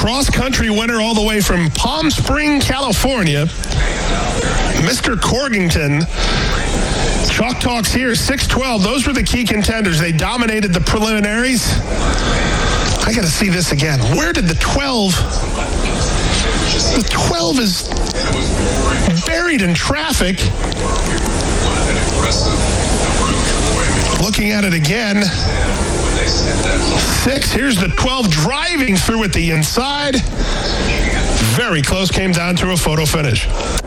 cross-country winner all the way from Palm Spring, California, Mr. Corgington. Chalk Talks here, 6:12. Those were the key contenders. They dominated the preliminaries. I got to see this again. Where did the 12... The 12 is buried in traffic. Looking at it again. 6. Here's the 12 driving through at the inside. Very close. Came down to a photo finish.